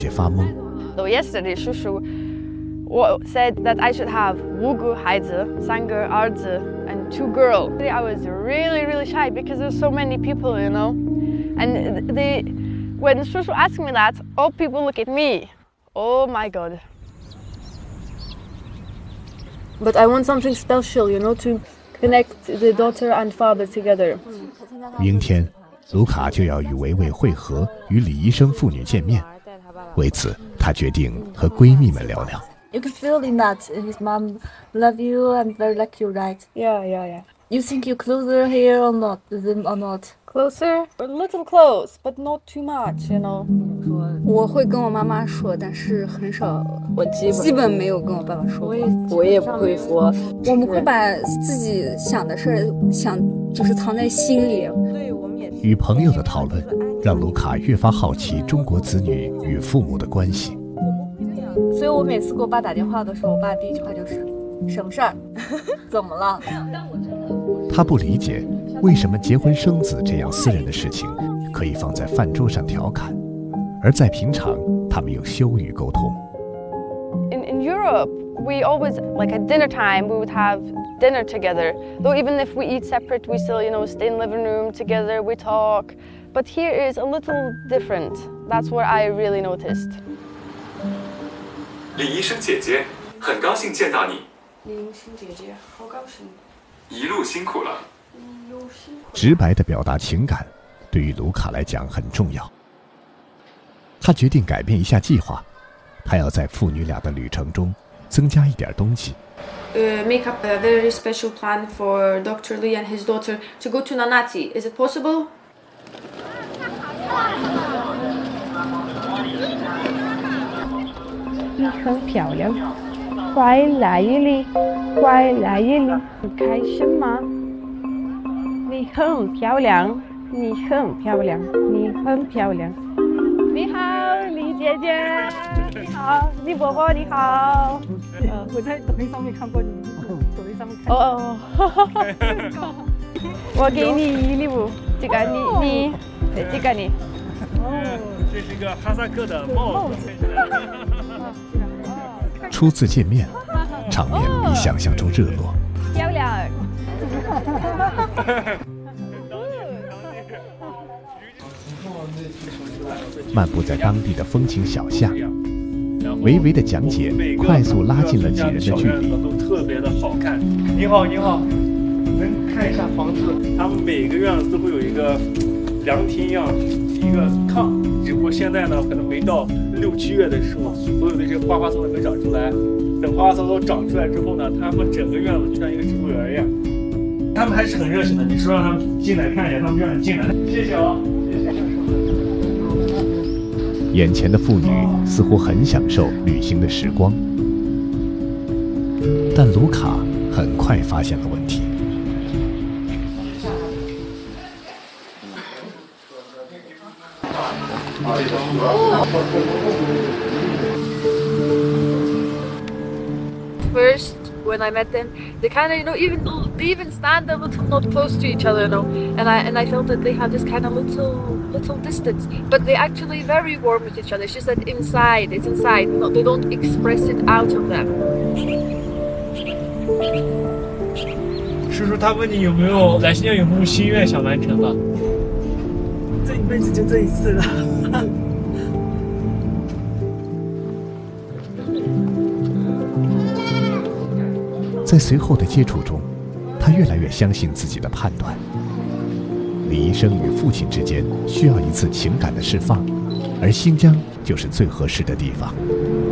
发懵。 So yesterday, 叔叔said that I should have 5个孩子，3个儿子 and 2 girls. I was really, really shy because there's so many people, you know. And when 叔叔 asked me that, all people look at me. Oh my God. But I want something special, you know, to connect the daughter and father together. 明天，卢卡就要与维维会合，与李医生父女见面。为此，她决定和闺蜜们聊聊。 You can feel in that his mom love you and very like you, right? Yeah. You think you're closer here or not? Or not? Closer? A little close, but not too much, you know. 我会跟我妈妈说，但是很少， 我基本没有跟我爸爸说。 我也不会说。 我们会把自己想的事儿就是藏在心里。 与朋友的讨论让卢卡越发好奇中国子女与父母的关系。 所以我每次给我爸打电话的时候，我爸第一句话就是什么事儿？怎么了？ 他不理解为什么结婚生子这样私人的事情可以放在饭桌上调侃，而在平常他们用羞语沟通。 In Europe, we always, like at dinner time, we would have dinner together. Though even if we eat separate, we still, you know, stay in the living room together, we talk. But here is a little different. That's what I really noticed. 李医生姐姐，很高兴见到你。 李医生姐姐，好高兴。 一路辛苦了。 直白地表达情感，对于卢卡来讲很重要。他决定改变一下计划，他要在父女俩的旅程中增加一点东西。 Make up a very special plan for Dr. Lee and his daughter to go to Nanati. Is it possible? 你很漂亮，快来这里，快来这里，很开心吗？你很漂亮，你很漂亮，你很漂亮。你好，李姐姐。你好，李伯伯，你好。 我在抖音上面看过你，抖音上面看。 哦，我给你礼物，这个你，对，这个你。 哦，这是一个哈萨克的帽子。 初次见面，场面比想象中热络。 漂亮。 漫步在当地的风情小巷，微微的讲解快速拉近了几人的距离。 都特别的好看。你好，你好，能看一下房子？他们每个院子都会有一个凉亭一样一个炕，只不过现在呢，可能没到6、7月的时候，所有的这些花花草草没长出来。等花花草草长出来之后呢，他们整个院子就像一个植物园一样。他们还是很热情的，你说让他们进来看一下，他们就让你进来。谢谢啊，谢谢。 眼前的父女似乎很享受旅行的时光，但卢卡很快发现了问题。 First, when I met them, they kind of, you know, they even stand a little not close to each other, you know, and I felt that they had this kind of little distance, but they're actually very warm with each other. It's just that inside, it's inside. They don't express it out of them. 叔叔，他问你有没有来新疆有没有心愿想完成的？ 这一辈子就这一次了。 在随后的接触中，他越来越相信自己的判断。李医生与父亲之间需要一次情感的释放，而新疆就是最合适的地方。